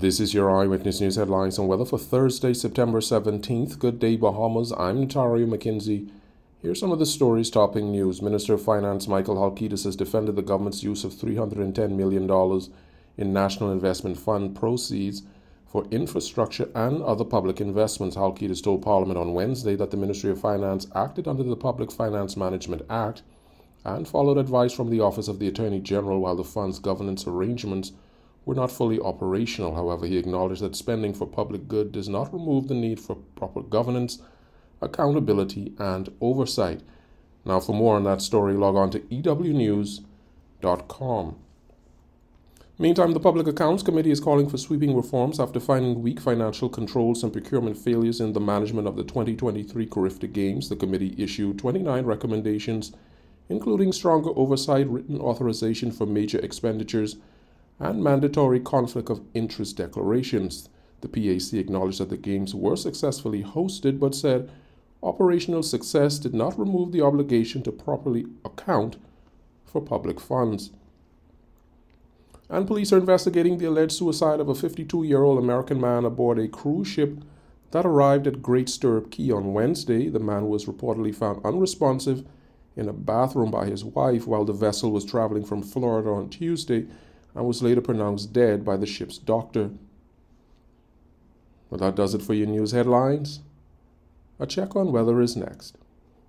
This is your Eyewitness News headlines on weather for Thursday, September 17th. Good day, Bahamas. I'm Natario McKenzie. Here's some of the stories topping news. Minister of Finance Michael Halkitis has defended the government's use of $310 million in National Investment Fund proceeds for infrastructure and other public investments. Halkitis told Parliament on Wednesday that the Ministry of Finance acted under the Public Finance Management Act and followed advice from the Office of the Attorney General while the fund's governance arrangements were not fully operational. However, he acknowledged that spending for public good does not remove the need for proper governance, accountability, and oversight. Now, for more on that story, log on to ewnews.com. Meantime, the Public Accounts Committee is calling for sweeping reforms after finding weak financial controls and procurement failures in the management of the 2023 Carifta Games. The committee issued 29 recommendations, including stronger oversight, written authorization for major expenditures, and mandatory conflict of interest declarations. The PAC acknowledged that the games were successfully hosted, but said operational success did not remove the obligation to properly account for public funds. And police are investigating the alleged suicide of a 52-year-old American man aboard a cruise ship that arrived at Great Stirrup Cay on Wednesday. The man was reportedly found unresponsive in a bathroom by his wife while the vessel was traveling from Florida on Tuesday, and was later pronounced dead by the ship's doctor. Well, that does it for your news headlines. A check on weather is next.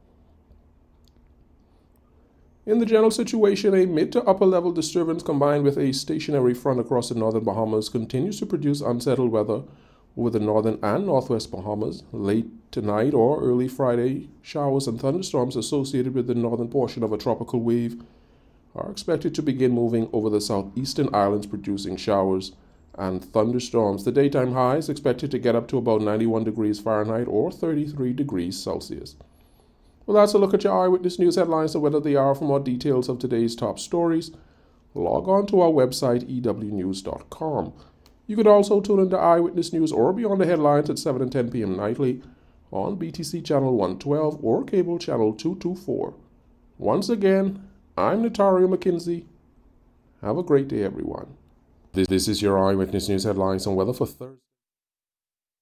In the general situation, a mid to upper level disturbance combined with a stationary front across the northern Bahamas continues to produce unsettled weather over the northern and northwest Bahamas. Late tonight or early Friday, showers and thunderstorms associated with the northern portion of a tropical wave are expected to begin moving over the southeastern islands, producing showers and thunderstorms. The daytime high is expected to get up to about 91 degrees Fahrenheit or 33 degrees Celsius. Well, that's a look at your Eyewitness News headlines and weather they are. For more details of today's top stories, log on to our website, ewnews.com. You could also tune into Eyewitness News or Beyond the Headlines at 7 and 10 p.m. nightly on BTC Channel 112 or Cable Channel 224. Once again, I'm Natario McKenzie. Have a great day, everyone. This is your Eyewitness News headlines on weather for Thursday.